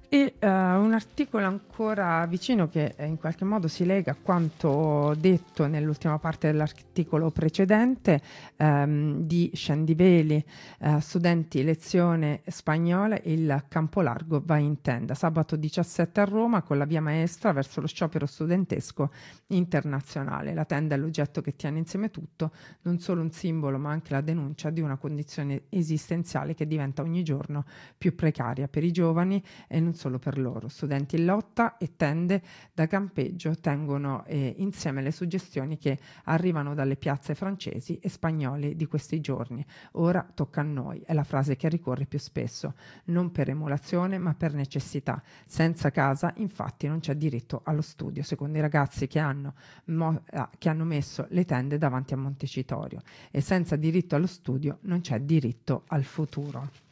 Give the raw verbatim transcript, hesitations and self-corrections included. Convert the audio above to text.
E uh, un articolo ancora vicino che eh, in qualche modo si lega a quanto detto nell'ultima parte dell'articolo precedente, um, di Scendiveli, uh, studenti lezione spagnola, il campo largo va in tenda. Sabato diciassette a Roma con la via maestra verso lo sciopero studentesco internazionale. La tenda è l'oggetto che tiene insieme tutto, non solo un simbolo ma anche la denuncia di una condizione esistenziale che diventa ogni giorno più precaria per i giovani e non solo per loro. Studenti in lotta e tende da campeggio tengono eh, insieme le suggestioni che arrivano dalle piazze francesi e spagnole di questi giorni. Ora tocca a noi, è la frase che ricorre più spesso, non per emulazione ma per necessità. Senza casa infatti non c'è diritto allo studio, secondo i ragazzi che hanno, mo- ah, che hanno messo le tende davanti a Montecitorio, e senza diritto allo studio non c'è diritto al futuro.